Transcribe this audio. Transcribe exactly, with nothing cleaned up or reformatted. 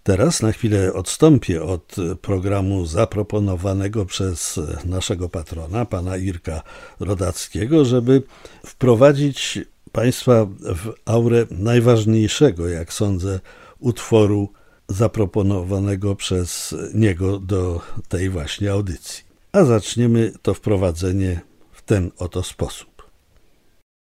Teraz na chwilę odstąpię od programu zaproponowanego przez naszego patrona, pana Irka Rodackiego, żeby wprowadzić Państwa w aurę najważniejszego, jak sądzę, utworu zaproponowanego przez niego do tej właśnie audycji. A zaczniemy to wprowadzenie w ten oto sposób.